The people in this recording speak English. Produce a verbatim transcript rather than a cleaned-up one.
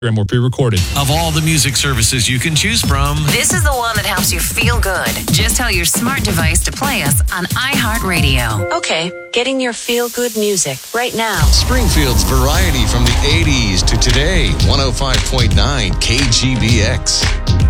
and more pre-recorded. Of all the music services you can choose from, this is the one that helps you feel good. Just tell your smart device to play us on iHeartRadio. Okay, getting your feel-good music right now. Springfield's variety from the eighties to today. one oh five point nine K G B X.